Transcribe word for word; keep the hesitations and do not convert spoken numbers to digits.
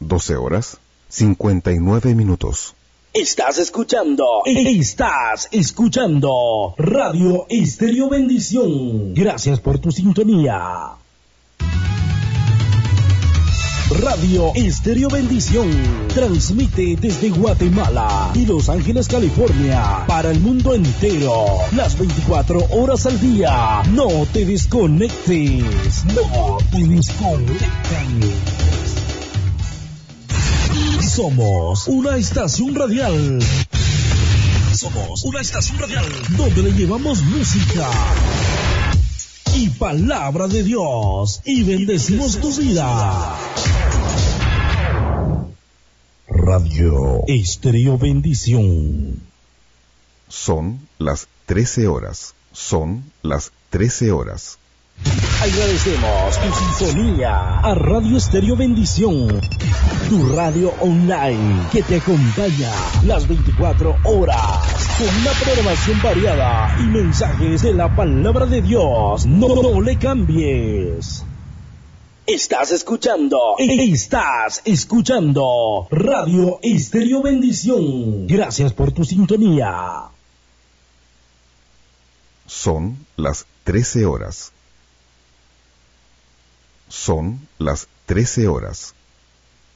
doce horas, cincuenta y nueve minutos. Estás escuchando, estás escuchando Radio Estéreo Bendición. Gracias por tu sintonía. Radio Estéreo Bendición transmite desde Guatemala y Los Ángeles, California, para el mundo entero, las veinticuatro horas al día. No te desconectes, no te desconectes. Somos una estación radial. Somos una estación radial donde le llevamos música y palabra de Dios y bendecimos tu vida. Radio Estéreo Bendición. Son las trece horas. Son las trece horas. Agradecemos tu sintonía a Radio Estéreo Bendición, tu radio online que te acompaña las veinticuatro horas con una programación variada y mensajes de la palabra de Dios. No, no le cambies. Estás escuchando, estás escuchando Radio Estéreo Bendición. Gracias por tu sintonía. Son las trece horas. Son las trece horas.